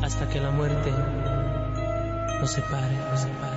hasta que la muerte nos separe, nos separe.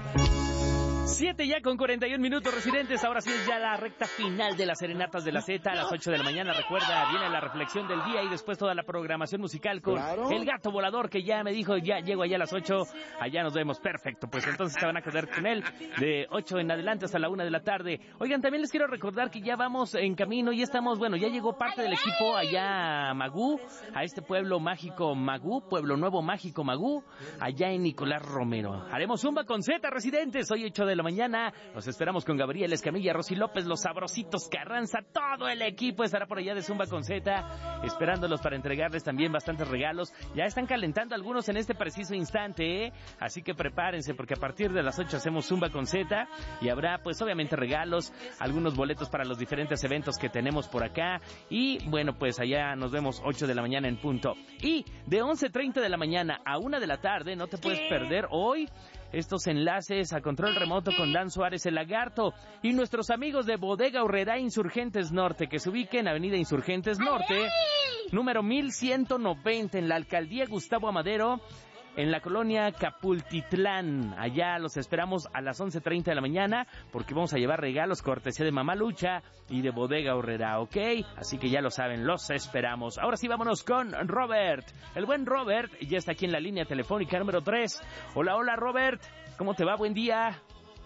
7 ya con 41 minutos, residentes. Ahora sí es ya la recta final de las serenatas de la Z a las 8 de la mañana. Recuerda, viene la reflexión del día y después toda la programación musical con el gato volador, que ya me dijo, ya llego allá a las 8, allá nos vemos. Perfecto, pues entonces te van a quedar con él de 8 en adelante hasta la 1 de la tarde. Oigan, también les quiero recordar que ya vamos en camino y estamos, bueno, ya llegó parte del equipo allá a Magú, a este pueblo mágico Magú, pueblo nuevo mágico Magú, allá en Nicolás Romero. Haremos Zumba con Z, residentes, hoy 8 de la mañana. Los esperamos con Gabriel Escamilla, Rosy López, los Sabrositos Carranza, todo el equipo estará por allá de Zumba con Z, esperándolos para entregarles también bastantes regalos. Ya están calentando algunos en este preciso instante, ¿eh? Así que prepárense, porque a partir de las 8 hacemos Zumba con Z y habrá pues obviamente regalos, algunos boletos para los diferentes eventos que tenemos por acá. Y bueno, pues allá nos vemos 8 de la mañana en punto. Y de 11:30 de la mañana a 1 de la tarde no te puedes perder hoy estos enlaces a control remoto con Dan Suárez el Lagarto y nuestros amigos de Bodega Aurrerá Insurgentes Norte, que se ubica en Avenida Insurgentes Norte, número 1190, en la Alcaldía Gustavo Amadero, en la colonia Capultitlán. Allá los esperamos a las 11:30 de la mañana, porque vamos a llevar regalos cortesía de Mamá Lucha y de Bodega Aurrerá, ¿ok? Así que ya lo saben, los esperamos. Ahora sí, vámonos con Robert. El buen Robert ya está aquí en la línea telefónica número 3. Hola, hola, Robert. ¿Cómo te va? Buen día.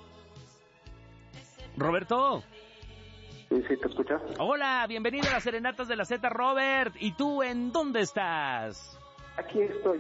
¿Roberto? Sí, te escucho. Hola, bienvenido a las Serenatas de la Z, Robert. ¿Y tú en dónde estás? Aquí estoy.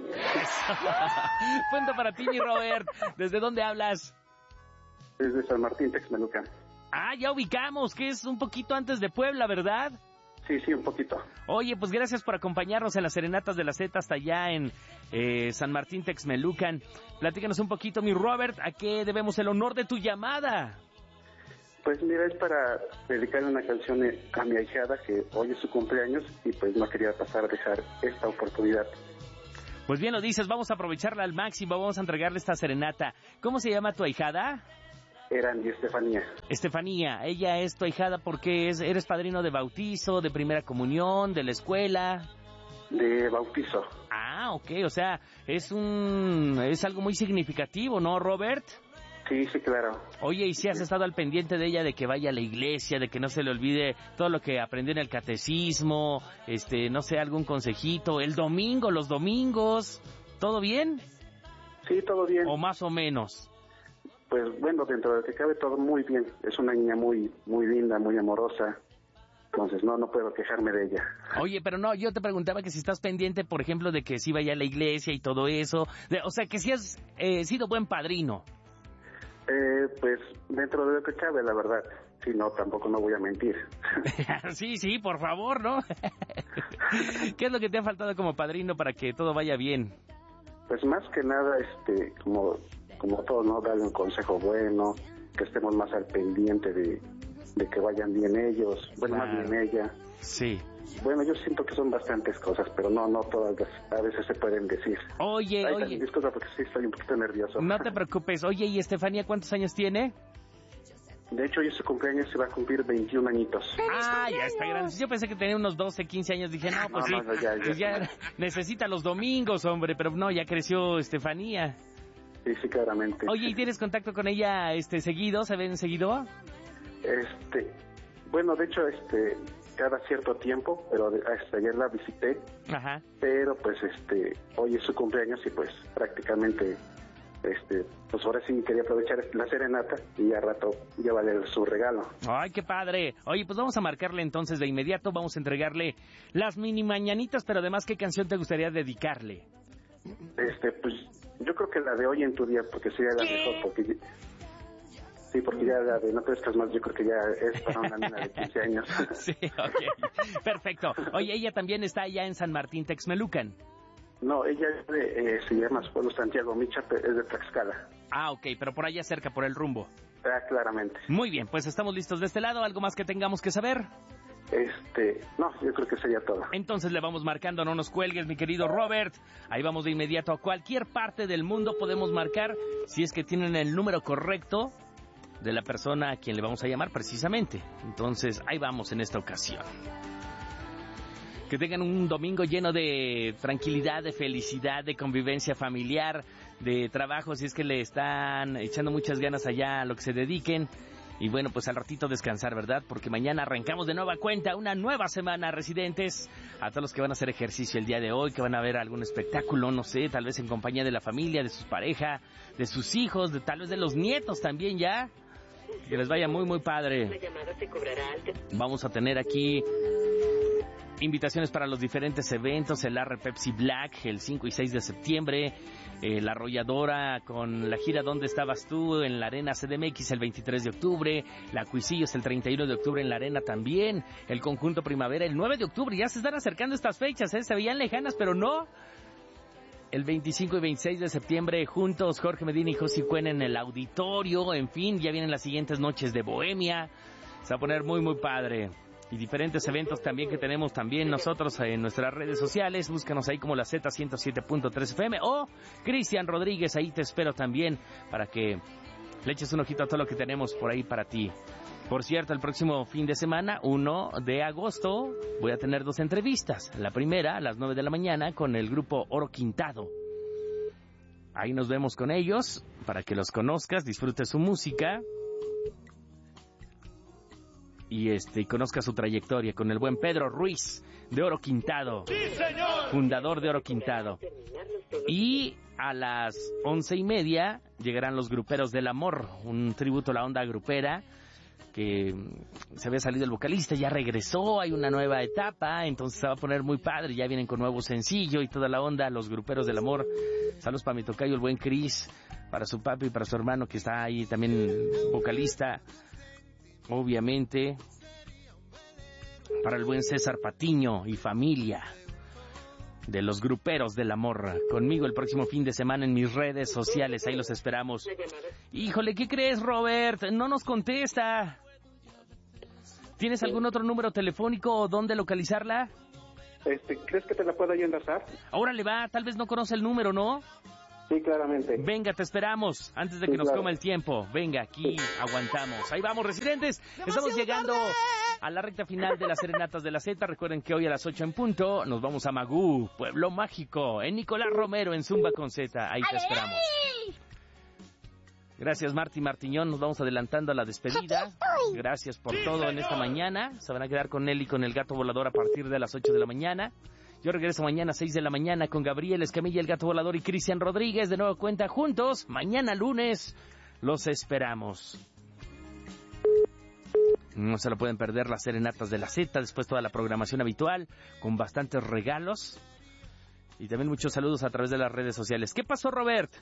Punto para ti, mi Robert. ¿Desde dónde hablas? Desde San Martín, Texmelucan. Ah, ya ubicamos, que es un poquito antes de Puebla, ¿verdad? Sí, un poquito. Oye, pues gracias por acompañarnos en las Serenatas de la Z hasta allá en San Martín, Texmelucan. Platícanos un poquito, mi Robert, ¿a qué debemos el honor de tu llamada? Pues mira, es para dedicarle una canción a mi ahijada, que hoy es su cumpleaños, y pues no quería pasar a dejar esta oportunidad. Pues bien lo dices, vamos a aprovecharla al máximo, vamos a entregarle esta serenata. ¿Cómo se llama tu ahijada? Eran Estefanía. Estefanía, ella es tu ahijada porque eres padrino de bautizo, de primera comunión, de la escuela. De bautizo. Ah, ok, o sea, es algo muy significativo, ¿no, Robert? Sí, claro. Oye, ¿y si has estado al pendiente de ella, de que vaya a la iglesia, de que no se le olvide todo lo que aprendió en el catecismo, no sé, algún consejito, el domingo, los domingos, ¿todo bien? Sí, todo bien. ¿O más o menos? Pues bueno, dentro de lo que cabe todo muy bien. Es una niña muy linda, muy amorosa. Entonces no puedo quejarme de ella. Oye, pero no, yo te preguntaba que si estás pendiente, por ejemplo, de que sí vaya a la iglesia y todo eso, o sea, que si has sido buen padrino. Pues dentro de lo que cabe, la verdad. Si no, tampoco no voy a mentir. Sí, por favor, ¿no? ¿Qué es lo que te ha faltado como padrino para que todo vaya bien? Pues más que nada, como todo, ¿no? Darle un consejo bueno, que estemos más al pendiente de que vayan bien ellos, bueno, claro. Más bien ella. Sí. Bueno, yo siento que son bastantes cosas, pero no todas a veces se pueden decir. Oye. Disculpa porque sí estoy un poquito nervioso. No te preocupes. Oye, ¿y Estefanía cuántos años tiene? De hecho, hoy su cumpleaños se va a cumplir 21 añitos. Ah, ya está grande. Yo pensé que tenía unos 12, 15 años. Dije, no, pues no, sí. Pues ya necesita los domingos, hombre. Pero no, ya creció Estefanía. Sí, claramente. Oye, ¿y tienes contacto con ella seguido? ¿Se ven seguido? Bueno, de hecho, cada cierto tiempo, pero hasta ayer la visité. Ajá. Pero pues hoy es su cumpleaños y pues prácticamente pues ahora sí quería aprovechar la serenata y a rato llevarle su regalo. Ay, qué padre. Oye, pues vamos a marcarle entonces de inmediato, vamos a entregarle las mini mañanitas, pero además, ¿qué canción te gustaría dedicarle? Pues yo creo que la de Hoy en tu día, porque sería la mejor, porque porque ya la de No crezcas más, yo creo que ya es para una nena de 15 años. Sí, ok. Perfecto. Oye, ella también está allá en San Martín, Texmelucan. No, ella se llama su pueblo Santiago Micha, es de Tlaxcala. Ah, ok, pero por allá cerca, por el rumbo. Ah, claramente. Muy bien, pues estamos listos de este lado. ¿Algo más que tengamos que saber? No, yo creo que sería todo. Entonces le vamos marcando, no nos cuelgues, mi querido Robert. Ahí vamos de inmediato a cualquier parte del mundo podemos marcar, si es que tienen el número correcto de la persona a quien le vamos a llamar precisamente. Entonces, ahí vamos en esta ocasión. Que tengan un domingo lleno de tranquilidad, de felicidad, de convivencia familiar, de trabajo, si es que le están echando muchas ganas allá a lo que se dediquen. Y bueno, pues al ratito descansar, ¿verdad? Porque mañana arrancamos de nueva cuenta una nueva semana, residentes. A todos los que van a hacer ejercicio el día de hoy, que van a ver algún espectáculo, no sé, tal vez en compañía de la familia, de sus parejas, de sus hijos, tal vez de los nietos también ya. Que les vaya muy, muy padre. Vamos a tener aquí invitaciones para los diferentes eventos, el Arre Pepsi Black el 5 y 6 de septiembre, la Arrolladora con la gira ¿Dónde estabas tú? En la Arena CDMX el 23 de octubre, la Cuisillos el 31 de octubre en la Arena también, el Conjunto Primavera el 9 de octubre, ya se están acercando estas fechas, se veían lejanas, pero no. El 25 y 26 de septiembre, juntos, Jorge Medina y José Cuen en el auditorio, en fin, ya vienen las siguientes noches de Bohemia, se va a poner muy, muy padre. Y diferentes eventos también que tenemos también nosotros en nuestras redes sociales. Búscanos ahí como la Z107.3 FM o Cristian Rodríguez, ahí te espero también para que le eches un ojito a todo lo que tenemos por ahí para ti. Por cierto, el próximo fin de semana, 1 de agosto, voy a tener 2 entrevistas. La primera a las 9 de la mañana con el grupo Oro Quintado. Ahí nos vemos con ellos para que los conozcas, disfrutes su música. Y conozca su trayectoria con el buen Pedro Ruiz de Oro Quintado, ¡sí, señor!, fundador de Oro Quintado. Y a las 11:30 llegarán los Gruperos del Amor, un tributo a la onda grupera, que se había salido el vocalista, ya regresó, hay una nueva etapa, entonces se va a poner muy padre, ya vienen con nuevo sencillo y toda la onda, los Gruperos del Amor. Saludos para mi tocayo, el buen Cris, para su papi y para su hermano que está ahí también vocalista. Obviamente, para el buen César Patiño y familia de los Gruperos del Amor. Conmigo el próximo fin de semana en mis redes sociales, ahí los esperamos. Híjole, ¿qué crees, Robert? No nos contesta. ¿Tienes algún otro número telefónico o dónde localizarla? ¿Crees que te la puedo yo enlazar? Ahora le va, tal vez no conoce el número, ¿no? Sí, claramente. Venga, te esperamos antes de que nos coma el tiempo. Venga, aquí aguantamos. Ahí vamos, residentes. Estamos llegando a la recta final de las Serenatas de la Z. Recuerden que hoy a las 8 en punto nos vamos a Magú, Pueblo Mágico, en Nicolás Romero, en Zumba con Z. Ahí te esperamos. Gracias, Marti Martiñón. Nos vamos adelantando a la despedida. Gracias por todo en esta mañana. Se van a quedar con él y con el Gato Volador a partir de las 8 de la mañana. Yo regreso mañana a 6 de la mañana con Gabriel Escamilla, el Gato Volador, y Cristian Rodríguez. De nuevo cuenta juntos. Mañana lunes los esperamos. No se lo pueden perder las Serenatas de la Z. Después toda la programación habitual con bastantes regalos. Y también muchos saludos a través de las redes sociales. ¿Qué pasó, Robert?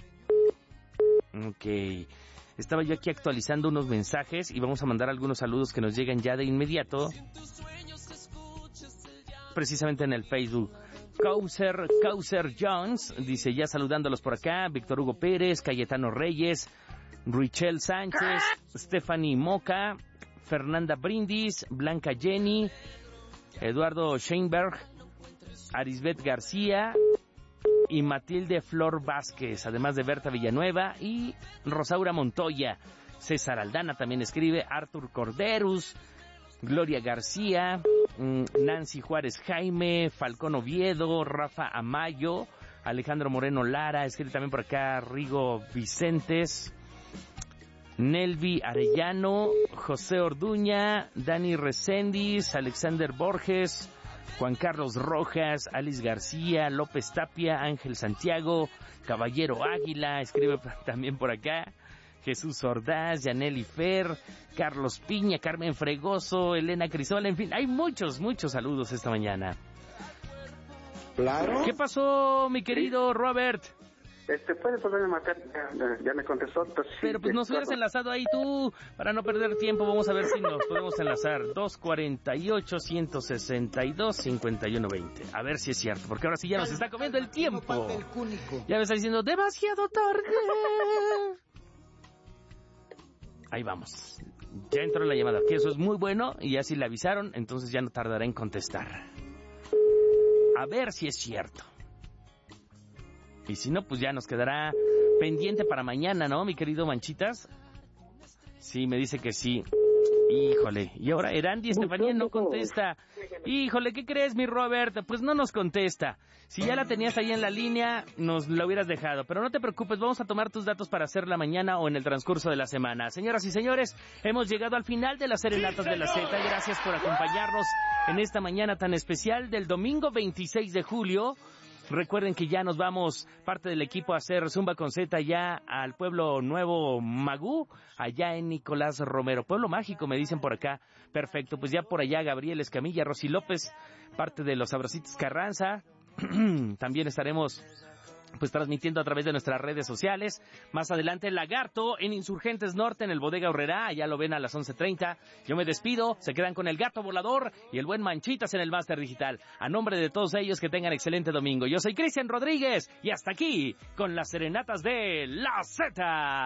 Ok. Estaba yo aquí actualizando unos mensajes y vamos a mandar algunos saludos que nos llegan ya de inmediato. Precisamente en el Facebook. Causer Jones dice, ya saludándolos por acá. Víctor Hugo Pérez, Cayetano Reyes, Richel Sánchez, Stephanie Moca, Fernanda Brindis, Blanca Jenny, Eduardo Sheinberg, Arisbet García y Matilde Flor Vázquez, además de Berta Villanueva y Rosaura Montoya. César Aldana también escribe, Artur Corderus, Gloria García, Nancy Juárez Jaime, Falcón Oviedo, Rafa Amayo, Alejandro Moreno Lara, escribe también por acá Rigo Vicentes, Nelvi Arellano, José Orduña, Dani Recendis, Alexander Borges, Juan Carlos Rojas, Alice García, López Tapia, Ángel Santiago, Caballero Águila, escribe también por acá, Jesús Ordaz, Yaneli Fer, Carlos Piña, Carmen Fregoso, Elena Crisol, en fin, hay muchos saludos esta mañana. Claro. ¿Qué pasó, mi querido Robert? Puedes volver a marcar, ya me contestó. Pues, sí, pero pues nos hubieras enlazado ahí tú, para no perder tiempo. Vamos a ver si nos podemos enlazar. 248-162-5120. A ver si es cierto, porque ahora sí ya nos está comiendo el tiempo. Ya me está diciendo, demasiado tarde. Ahí vamos. Ya entró la llamada, que eso es muy bueno, y ya si le avisaron, entonces ya no tardará en contestar. A ver si es cierto. Y si no, pues ya nos quedará pendiente para mañana, ¿no, mi querido Manchitas? Sí, me dice que sí. Híjole, y ahora Erandi Estefanía no contesta. Híjole, ¿qué crees, mi Robert? Pues no nos contesta. Si ya la tenías ahí en la línea, nos la hubieras dejado. Pero no te preocupes, vamos a tomar tus datos para hacerla mañana o en el transcurso de la semana. Señoras y señores, hemos llegado al final de las Serenatas de la Z. Gracias por acompañarnos en esta mañana tan especial del domingo 26 de julio. Recuerden que ya nos vamos, parte del equipo, a hacer Zumba con Z ya al pueblo nuevo Magú, allá en Nicolás Romero. Pueblo mágico, me dicen por acá. Perfecto, pues ya por allá Gabriel Escamilla, Rosy López, parte de los Sabrositos Carranza. También estaremos pues transmitiendo a través de nuestras redes sociales. Más adelante, Lagarto en Insurgentes Norte, en el Bodega Aurrerá, allá lo ven a las 11:30. Yo me despido, se quedan con el Gato Volador y el buen Manchitas en el Máster Digital. A nombre de todos ellos, que tengan excelente domingo. Yo soy Cristian Rodríguez y hasta aquí con las Serenatas de la Z.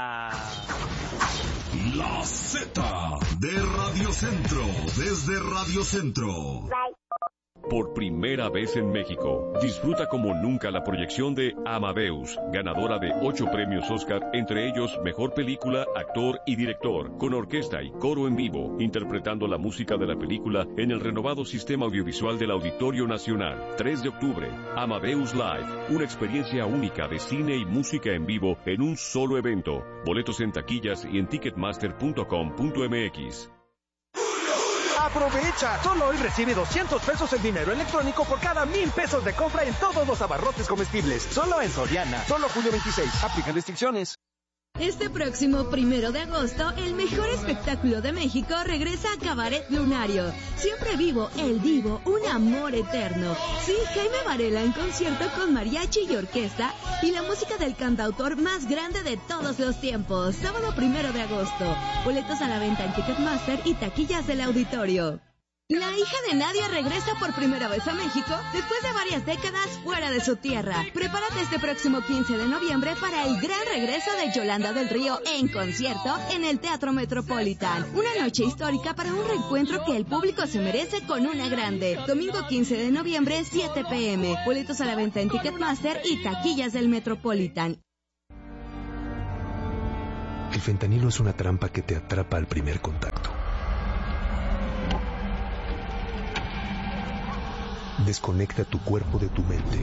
La Z de Radio Centro, desde Radio Centro. Por primera vez en México, disfruta como nunca la proyección de Amadeus, ganadora de 8 premios Oscar, entre ellos Mejor Película, Actor y Director, con orquesta y coro en vivo, interpretando la música de la película en el renovado sistema audiovisual del Auditorio Nacional. 3 de octubre, Amadeus Live, una experiencia única de cine y música en vivo en un solo evento. Boletos en taquillas y en ticketmaster.com.mx. ¡Aprovecha! Solo hoy recibe 200 pesos en dinero electrónico por cada 1,000 pesos de compra en todos los abarrotes comestibles. Solo en Soriana. Solo julio 26. Aplican restricciones. Este próximo 1 de agosto, el mejor espectáculo de México regresa a Cabaret Lunario. Siempre vivo, el Divo, un amor eterno. Sí, Jaime Varela en concierto con mariachi y orquesta y la música del cantautor más grande de todos los tiempos. Sábado 1 de agosto. Boletos a la venta en Ticketmaster y taquillas del auditorio. La hija de Nadia regresa por primera vez a México después de varias décadas fuera de su tierra. Prepárate este próximo 15 de noviembre para el gran regreso de Yolanda del Río en concierto en el Teatro Metropolitan. Una noche histórica para un reencuentro que el público se merece con una grande. Domingo 15 de noviembre, 7 p.m. Boletos a la venta en Ticketmaster y taquillas del Metropolitan. El fentanilo es una trampa que te atrapa al primer contacto. Desconecta tu cuerpo de tu mente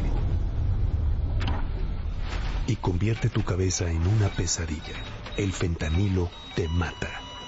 y convierte tu cabeza en una pesadilla. El fentanilo te mata.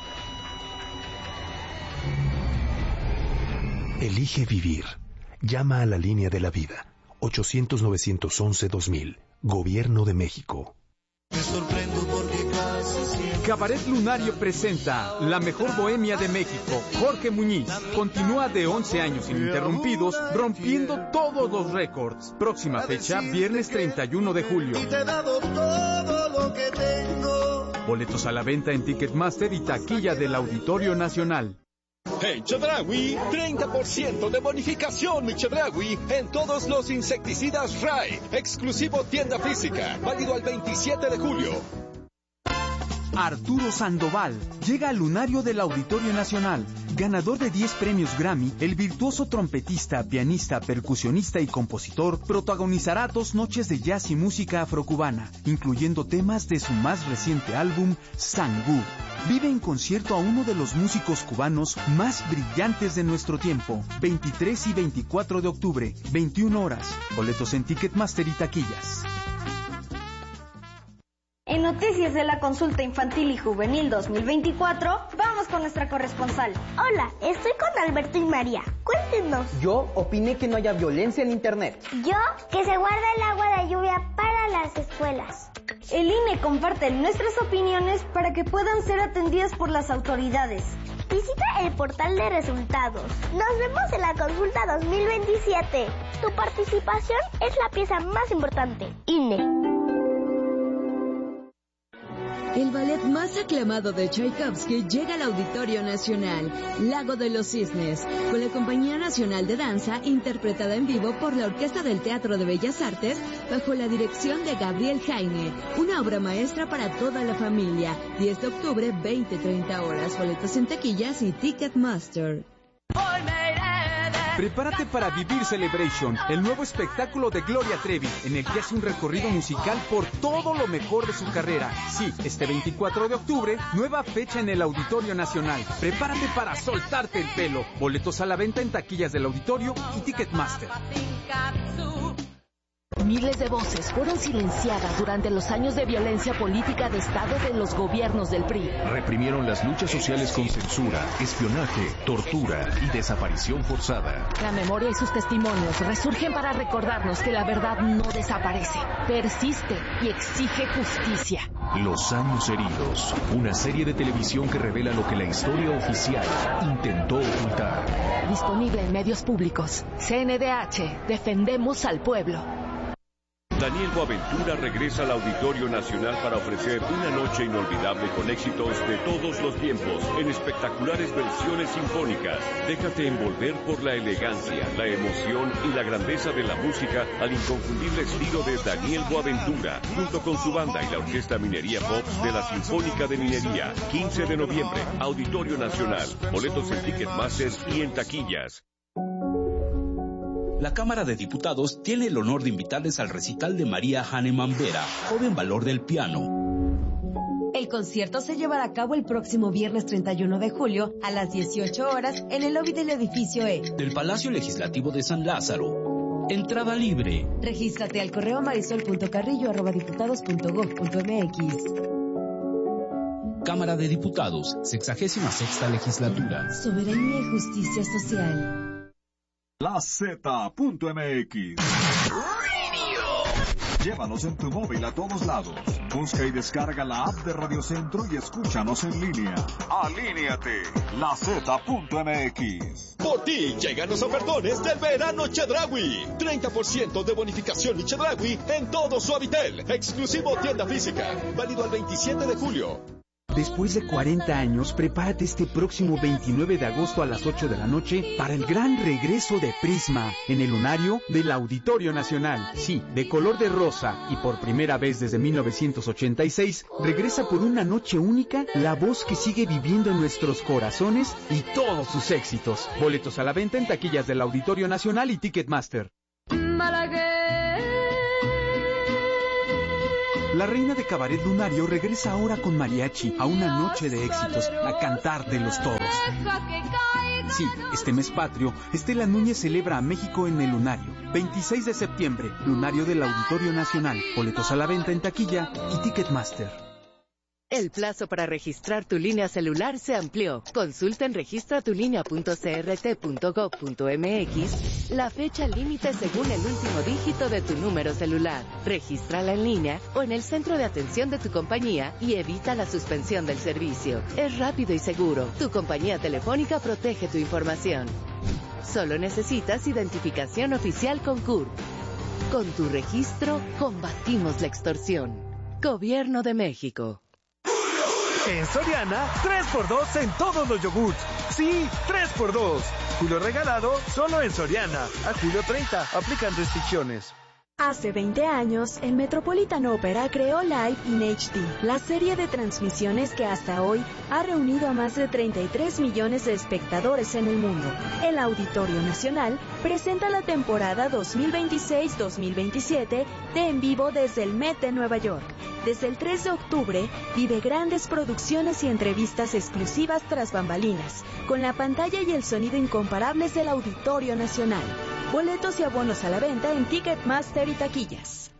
Elige vivir. Llama a la línea de la vida. 800-911-2000. Gobierno de México. Me sorprendo porque casi siempre... Cabaret Lunario presenta La Mejor Bohemia de México. Jorge Muñiz continúa de 11 años ininterrumpidos, rompiendo todos los récords. Próxima fecha, viernes 31 de julio. Y te he dado todo lo que tengo. Boletos a la venta en Ticketmaster y taquilla del Auditorio Nacional. En Chedraui, 30% de bonificación, mi Chedraui, en todos los insecticidas RAI. Exclusivo tienda física, válido al 27 de julio. Arturo Sandoval llega al lunario del Auditorio Nacional. Ganador de 10 premios Grammy, el virtuoso trompetista, pianista, percusionista y compositor protagonizará 2 noches de jazz y música afrocubana, incluyendo temas de su más reciente álbum, Sangú. Vive en concierto a uno de los músicos cubanos más brillantes de nuestro tiempo. 23 y 24 de octubre, 21 horas. Boletos en Ticketmaster y taquillas. En Noticias de la Consulta Infantil y Juvenil 2024, vamos con nuestra corresponsal. Hola, estoy con Alberto y María. Cuéntenos. Yo opiné que no haya violencia en Internet. Yo, que se guarda el agua de lluvia para las escuelas. El INE comparte nuestras opiniones para que puedan ser atendidas por las autoridades. Visita el portal de resultados. Nos vemos en la consulta 2027. Tu participación es la pieza más importante. INE. El ballet más aclamado de Tchaikovsky llega al Auditorio Nacional, Lago de los Cisnes, con la Compañía Nacional de Danza, interpretada en vivo por la Orquesta del Teatro de Bellas Artes, bajo la dirección de Gabriel Jaime. Una obra maestra para toda la familia. 10 de octubre, 20-30 horas. Boletos en taquillas y Ticketmaster. Prepárate para vivir Celebration, el nuevo espectáculo de Gloria Trevi, en el que hace un recorrido musical por todo lo mejor de su carrera. Sí, este 24 de octubre, nueva fecha en el Auditorio Nacional. Prepárate para soltarte el pelo. Boletos a la venta en taquillas del auditorio y Ticketmaster. Miles de voces fueron silenciadas durante los años de violencia política de Estado de los gobiernos del PRI. Reprimieron las luchas sociales con censura, espionaje, tortura y desaparición forzada. La memoria y sus testimonios resurgen para recordarnos que la verdad no desaparece, persiste y exige justicia. Los años heridos, una serie de televisión que revela lo que la historia oficial intentó ocultar. Disponible en medios públicos. CNDH, defendemos al pueblo. Daniel Boaventura regresa al Auditorio Nacional para ofrecer una noche inolvidable con éxitos de todos los tiempos en espectaculares versiones sinfónicas. Déjate envolver por la elegancia, la emoción y la grandeza de la música al inconfundible estilo de Daniel Boaventura, junto con su banda y la Orquesta Minería Pops de la Sinfónica de Minería. 15 de noviembre, Auditorio Nacional. Boletos en Ticketmaster y en taquillas. La Cámara de Diputados tiene el honor de invitarles al recital de María Hahnemann Vera, Joven Valor del Piano. El concierto se llevará a cabo el próximo viernes 31 de julio a las 18 horas en el lobby del edificio E. Del Palacio Legislativo de San Lázaro. Entrada libre. Regístrate al correo marisol.carrillo@diputados.gov.mx. Cámara de Diputados, 66ª Legislatura. Soberanía y justicia social. La Z.mx. Llévanos en tu móvil a todos lados. Busca y descarga la app de Radio Centro y escúchanos en línea. ¡Alíneate! La Z.mx. Por ti llegan los ofertones del verano Chedraui. 30% de bonificación y Chedraui en todo Suavitel. Exclusivo tienda física. Válido al 27 de julio. Después de 40 años, prepárate este próximo 29 de agosto a las 8 de la noche para el gran regreso de Prisma en el lunario del Auditorio Nacional. Sí, de color de rosa y por primera vez desde 1986, regresa por una noche única la voz que sigue viviendo en nuestros corazones y todos sus éxitos. Boletos a la venta en taquillas del Auditorio Nacional y Ticketmaster. La reina de Cabaret Lunario regresa ahora con mariachi a una noche de éxitos, a cantar de los todos. Sí, este mes patrio, Estela Núñez celebra a México en el Lunario. 26 de septiembre, Lunario del Auditorio Nacional. Boletos a la venta en taquilla y Ticketmaster. El plazo para registrar tu línea celular se amplió. Consulta en registratulínea.crt.gov.mx la fecha límite según el último dígito de tu número celular. Regístrala en línea o en el centro de atención de tu compañía y evita la suspensión del servicio. Es rápido y seguro. Tu compañía telefónica protege tu información. Solo necesitas identificación oficial con CURP. Con tu registro, combatimos la extorsión. Gobierno de México. En Soriana, 3x2 en todos los yogurts. Sí, 3x2. Julio regalado solo en Soriana. A julio 30, aplican restricciones. Hace 20 años, el Metropolitan Opera creó Live in HD, la serie de transmisiones que hasta hoy ha reunido a más de 33 millones de espectadores en el mundo. El Auditorio Nacional presenta la temporada 2026-2027 de En Vivo desde el Met de Nueva York. Desde el 3 de octubre, vive grandes producciones y entrevistas exclusivas tras bambalinas, con la pantalla y el sonido incomparables del Auditorio Nacional. Boletos y abonos a la venta en Ticketmaster y taquillas.